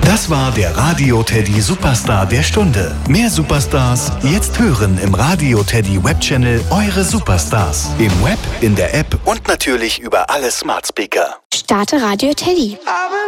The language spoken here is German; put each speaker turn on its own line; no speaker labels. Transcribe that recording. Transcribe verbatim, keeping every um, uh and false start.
Das war der Radio Teddy Superstar der Stunde. Mehr Superstars jetzt hören im Radio Teddy Webchannel Eure Superstars. Im Web, in der App und natürlich über alle Smart Speaker.
Starte Radio Teddy.